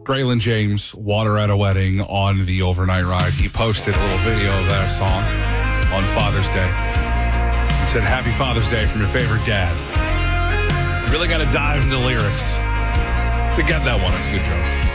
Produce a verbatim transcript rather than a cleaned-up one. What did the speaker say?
Braylon James, Water at a Wedding on the overnight ride. He posted a little video of that song on Father's Day. It said, Happy Father's Day from your favorite dad. You really got to dive into the lyrics to get that one. It's a good joke.